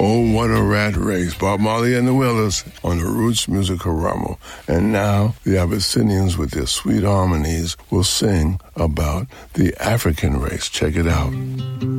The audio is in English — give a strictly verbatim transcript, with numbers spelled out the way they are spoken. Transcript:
Oh, what a rat race. Bob Marley and the Wailers on the Roots Music Ramo. And now the Abyssinians with their sweet harmonies will sing about the African race. Check it out.